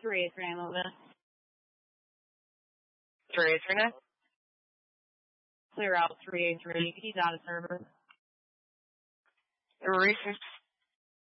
383 moving. 383 now? Clear out 383. He's out of service. Recent